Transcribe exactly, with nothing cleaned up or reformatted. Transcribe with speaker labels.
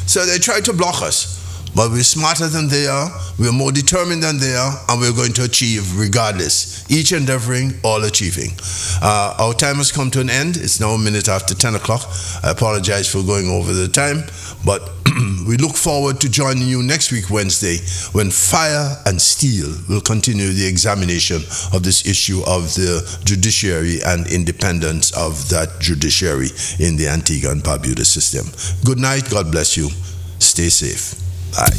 Speaker 1: So they try to block us. But we're smarter than they are, we're more determined than they are, and we're going to achieve regardless. Each endeavoring, all achieving. Uh, our time has come to an end. It's now a minute after ten o'clock. I apologize for going over the time, but we look forward to joining you next week, Wednesday, when Fire and Steel will continue the examination of this issue of the judiciary and independence of that judiciary in the Antigua and Barbuda system. Good night. God bless you. Stay safe. Bye.